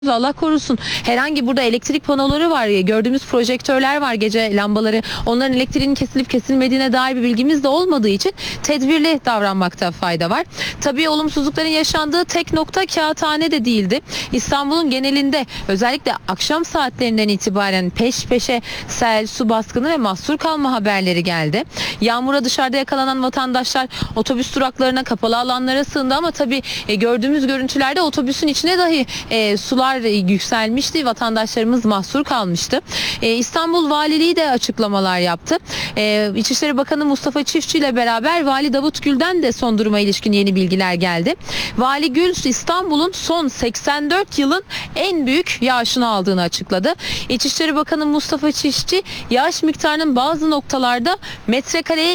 Allah korusun. Herhangi burada elektrik panoları var, gördüğümüz projektörler var, gece lambaları. Onların elektriğinin kesilip kesilmediğine dair bir bilgimiz de olmadığı için tedbirli davranmakta fayda var. Tabii olumsuzlukların yaşandığı tek nokta Kağıthane de değildi. İstanbul'un genelinde özellikle akşam saatlerinden itibaren peş peşe sel, su baskını ve mahsur kalma haberleri geldi. Yağmura dışarıda yakalanan vatandaşlar otobüs duraklarına, kapalı alanlara sığındı ama tabii gördüğümüz görüntülerde otobüsün içine dahi sular yükselmişti. Vatandaşlarımız mahsur kalmıştı. İstanbul Valiliği de açıklamalar yaptı. İçişleri Bakanı Mustafa Çiftçi ile beraber Vali Davut Gül'den de son duruma ilişkin yeni bilgiler geldi. Vali Gül, İstanbul'un son 84 yılın en büyük yağışını aldığını açıkladı. İçişleri Bakanı Mustafa Çiftçi, yağış miktarının bazı noktalarda metrekareye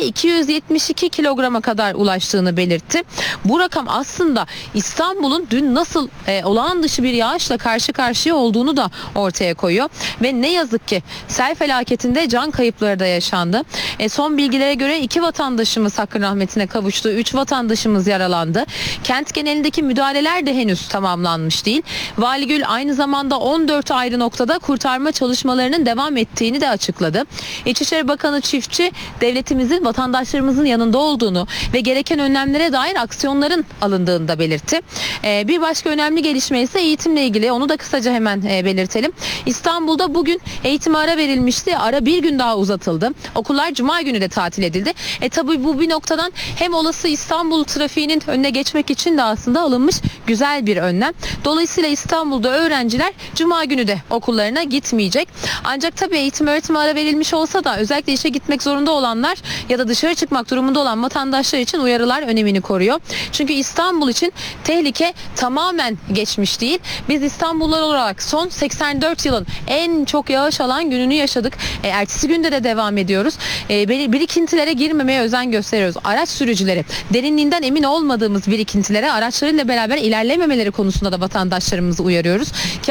272 kilograma kadar ulaştığını belirtti. Bu rakam aslında İstanbul'un dün nasıl olağan dışı bir yağışla karşı karşıya olduğunu da ortaya koyuyor. Ve ne yazık ki sel felaketinde can kayıpları da yaşandı. Son bilgilere göre 2 vatandaşımız hakkın rahmetine kavuştu. 3 vatandaşımız yaralandı. Kent genelindeki müdahaleler de henüz tamamlanmış değil. Vali Gül aynı zamanda 14 ayrı noktada kurtarma çalışmalarının devam ettiğini de açıkladı. İçişleri Bakanı Çiftçi, devletimizin vatandaşlarımızın yanında olduğunu ve gereken önlemlere dair aksiyonların alındığını da belirtti. Bir başka önemli gelişme ise eğitimle ilgili. Onu da kısaca hemen belirtelim. İstanbul'da bugün eğitime ara verilmişti. Ara bir gün daha uzatıldı. Okullar Cuma günü de tatil edildi. Tabii bu bir noktadan hem olası İstanbul trafiğinin önüne geçmek için de aslında alınmış güzel bir önlem. Dolayısıyla İstanbul'da öğrenciler Cuma günü de okullarına gitmeyecek. Ancak tabii eğitim öğretime ara verilmiş olsa da özellikle işe gitmek zorunda olanlar ya da dışarı çıkmak durumunda olan vatandaşlar için uyarılar önemini koruyor. Çünkü İstanbul için tehlike tamamen geçmiş değil. Biz İstanbullular olarak son 84 yılın en çok yağış alan gününü yaşadık. Ertesi günde de devam ediyoruz. Birikintilere girmemeye özen gösteriyoruz. Araç sürücüleri derinliğinden emin olmadığımız birikintilere araçlarıyla beraber ilerlememeleri konusunda da vatandaşlarımızı uyarıyoruz.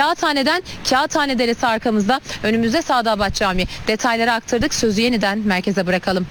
Kağıthane Deresi arkamızda, önümüzde Sadabat Camii. Detayları aktardık. Sözü yeniden merkeze bırakalım.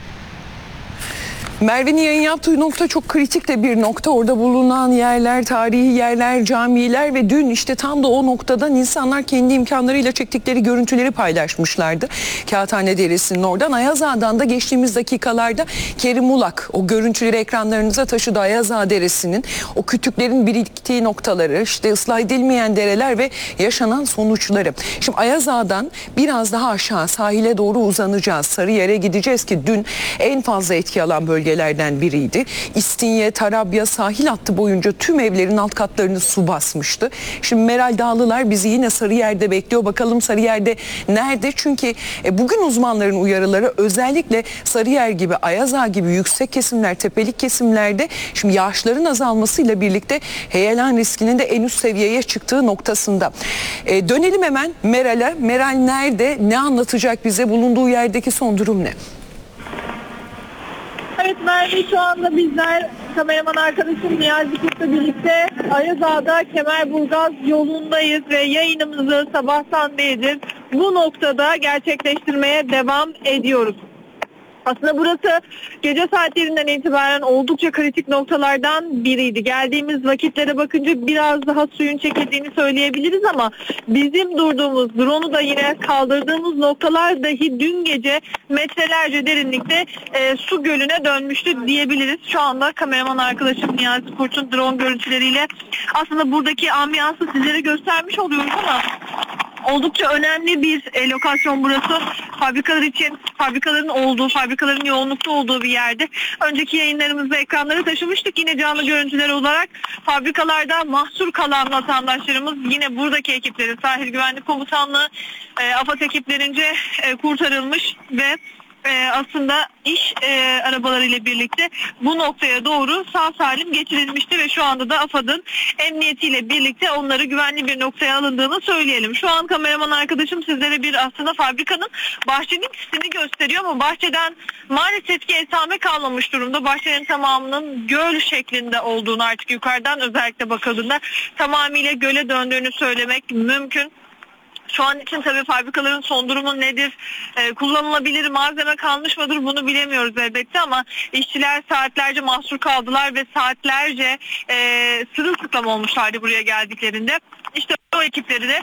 Merve'nin yayın yaptığı nokta çok kritik de bir nokta. Orada bulunan yerler, tarihi yerler, camiler ve dün işte tam da o noktadan insanlar kendi imkanlarıyla çektikleri görüntüleri paylaşmışlardı. Kağıthane Deresi'nin oradan. Ayaz Ağa'dan da geçtiğimiz dakikalarda Kerim Ulak o görüntüleri ekranlarınıza taşıdı. Ayaz Ağa Deresi'nin o kütüklerin biriktiği noktaları, işte ıslah edilmeyen dereler ve yaşanan sonuçları. Şimdi Ayaz Ağa'dan biraz daha aşağı sahile doğru uzanacağız. Sarıyer'e gideceğiz ki dün en fazla etki alan bölgelerden biriydi. İstinye, Tarabya sahil hattı boyunca tüm evlerin alt katlarını su basmıştı. Şimdi Meral Dağlılar bizi yine Sarıyer'de bekliyor. Bakalım Sarıyer'de nerede? Çünkü bugün uzmanların uyarıları özellikle Sarıyer gibi, Ayaz Ağa gibi yüksek kesimler, tepelik kesimlerde şimdi yağışların azalmasıyla birlikte heyelan riskinin de en üst seviyeye çıktığı noktasında. Dönelim hemen Meral'e. Meral nerede? Ne anlatacak bize? Bulunduğu yerdeki son durum ne? Evet Merve, şu anda bizler kameraman arkadaşım Niyazi Kurt'la birlikte Ayaz Ağa'da Kemerburgaz yolundayız ve yayınımızı sabahtan beridir bu noktada gerçekleştirmeye devam ediyoruz. Aslında burası gece saatlerinden itibaren oldukça kritik noktalardan biriydi. Geldiğimiz vakitlere bakınca biraz daha suyun çekildiğini söyleyebiliriz ama bizim durduğumuz, drone'u da yine kaldırdığımız noktalar dahi dün gece metrelerce derinlikte su gölüne dönmüştü diyebiliriz. Şu anda kameraman arkadaşım Niyazi Kurt'un drone görüntüleriyle aslında buradaki ambiyansı sizlere göstermiş oluyoruz ama oldukça önemli bir lokasyon burası. Fabrikalar için, fabrikaların yoğunlukta olduğu bir yerde. Önceki yayınlarımızda ekranları taşımıştık. Yine canlı görüntüler olarak fabrikalarda mahsur kalan vatandaşlarımız yine buradaki ekiplerin, Sahil Güvenlik Komutanlığı, AFAD ekiplerince kurtarılmış ve aslında iş arabalarıyla birlikte bu noktaya doğru sağ salim getirilmişti ve şu anda da AFAD'ın emniyetiyle birlikte onları güvenli bir noktaya alındığını söyleyelim. Şu an kameraman arkadaşım sizlere bir aslında fabrikanın bahçenin sisini gösteriyor ama bahçeden maalesef ki esame kalmamış durumda. Bahçenin tamamının göl şeklinde olduğunu, artık yukarıdan özellikle bakıldığında tamamıyla göle döndüğünü söylemek mümkün. Şu an için tabii fabrikaların son durumu nedir? Kullanılabilir malzeme kalmış mıdır? Bunu bilemiyoruz elbette ama işçiler saatlerce mahsur kaldılar ve saatlerce sırılsıklam olmuşlardı buraya geldiklerinde. İşte o ekipleri de